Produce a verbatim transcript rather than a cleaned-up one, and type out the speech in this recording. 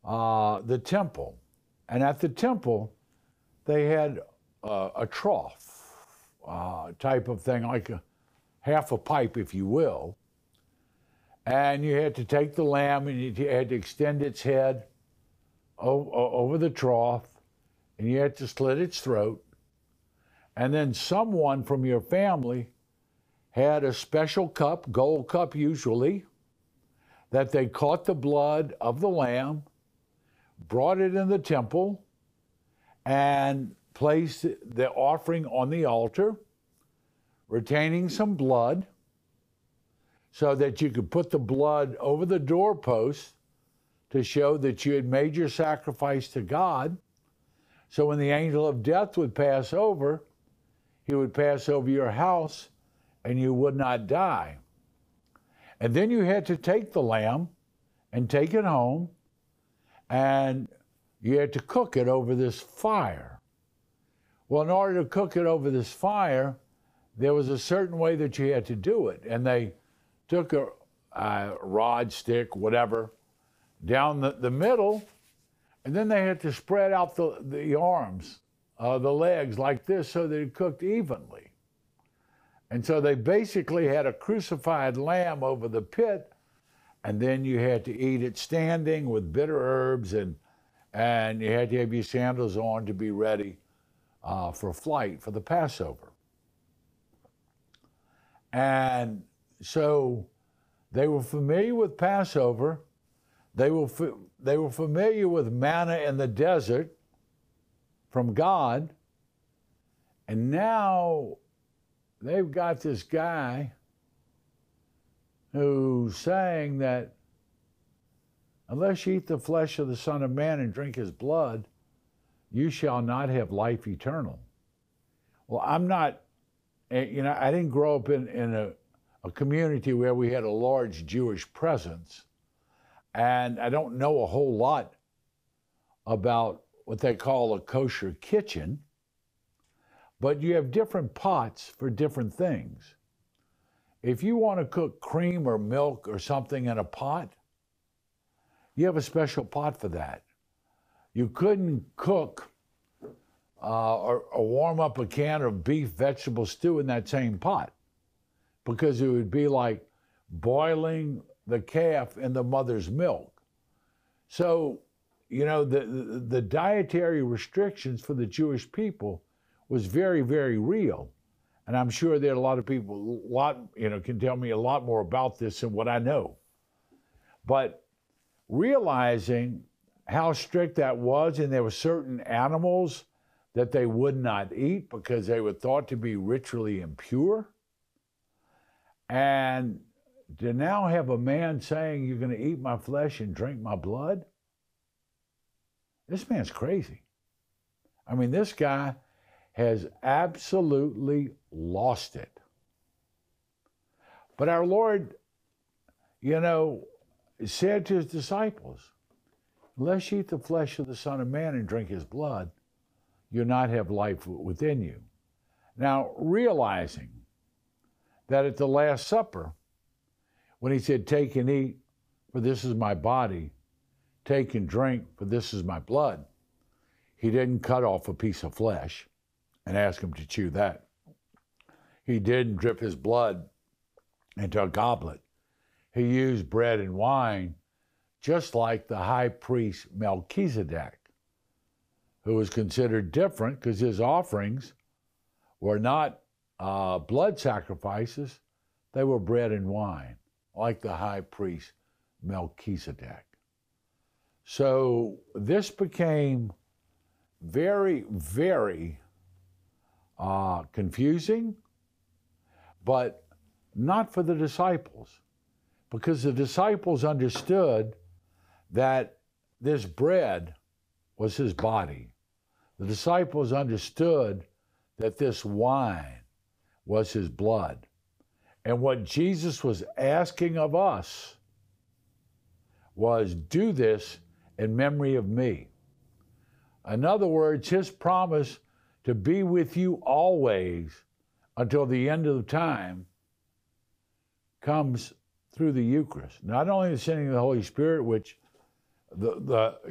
uh, the temple. And at the temple, they had uh, a trough uh, type of thing, like a half a pipe, if you will. And you had to take the lamb and you had to extend its head o- over the trough, and you had to slit its throat. And then someone from your family had a special cup, gold cup usually, that they caught the blood of the lamb, brought it in the temple, and placed the offering on the altar, retaining some blood, so that you could put the blood over the doorpost to show that you had made your sacrifice to God. So when the angel of death would pass over, he would pass over your house and you would not die. And then you had to take the lamb and take it home, and you had to cook it over this fire. Well, in order to cook it over this fire, there was a certain way that you had to do it. And they took a, a rod, stick, whatever, down the, the middle, and then they had to spread out the, the arms, uh, the legs like this, so that it cooked evenly. And so they basically had a crucified lamb over the pit, and then you had to eat it standing with bitter herbs, and and you had to have your sandals on to be ready uh, for flight for the Passover. And so they were familiar with Passover. They were, they were familiar with manna in the desert from God. And now they've got this guy who's saying that unless you eat the flesh of the Son of Man and drink his blood, you shall not have life eternal. Well, I'm not, you know, I didn't grow up in, in a, a community where we had a large Jewish presence. And I don't know a whole lot about what they call a kosher kitchen, but you have different pots for different things. If you want to cook cream or milk or something in a pot, you have a special pot for that. You couldn't cook uh, or, or warm up a can of beef vegetable stew in that same pot, because it would be like boiling the calf in the mother's milk. So, you know, the, the, the dietary restrictions for the Jewish people was very, very real. And I'm sure there are a lot of people, a lot, you know, can tell me a lot more about this than what I know. But realizing how strict that was, and there were certain animals that they would not eat because they were thought to be ritually impure. And to now have a man saying, you're going to eat my flesh and drink my blood? This man's crazy. I mean, this guy has absolutely lost it. But our Lord, you know, said to his disciples, unless you eat the flesh of the Son of Man and drink his blood, you'll not have life within you. Now, realizing that at the Last Supper, when he said, take and eat, for this is my body, take and drink, for this is my blood, he didn't cut off a piece of flesh and ask him to chew that. He didn't drip his blood into a goblet. He used bread and wine, just like the high priest Melchizedek, who was considered different because his offerings were not uh, blood sacrifices, they were bread and wine, like the high priest Melchizedek. So this became very, very uh, confusing, but not for the disciples, because the disciples understood that this bread was his body. The disciples understood that this wine was his blood. And what Jesus was asking of us was, do this in memory of me. In other words, his promise to be with you always until the end of the time comes through the Eucharist. Not only the sending of the Holy Spirit, which the, the